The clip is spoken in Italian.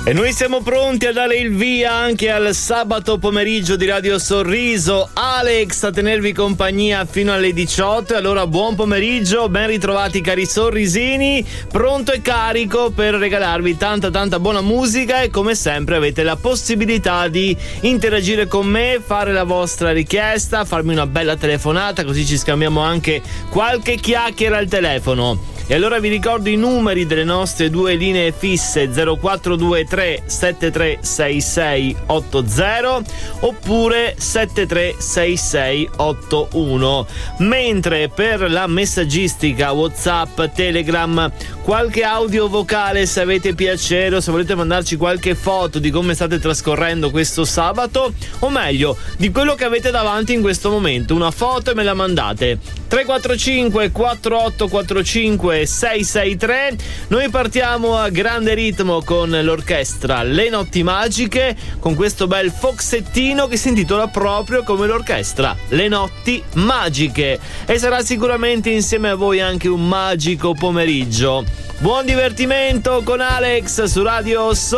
E noi siamo pronti a dare il via anche al sabato pomeriggio di Radio Sorriso. Alex a tenervi compagnia fino alle 18. Allora buon pomeriggio, ben ritrovati cari sorrisini, pronto e carico per regalarvi tanta buona musica, e come sempre avete la possibilità di interagire con me, fare la vostra richiesta, farmi una bella telefonata, così ci scambiamo anche qualche chiacchiera al telefono. E allora vi ricordo i numeri delle nostre due linee fisse: 0423 736680 oppure 736681, mentre per la messaggistica WhatsApp, Telegram, qualche audio vocale se avete piacere, o se volete mandarci qualche foto di come state trascorrendo questo sabato, o meglio di quello che avete davanti in questo momento, una foto e me la mandate. 345 4845 663. Noi partiamo a grande ritmo con l'orchestra Le Notti Magiche, con questo bel foxettino che si intitola proprio come l'orchestra, Le Notti Magiche, e sarà sicuramente insieme a voi anche un magico pomeriggio. Buon divertimento con Alex su Radio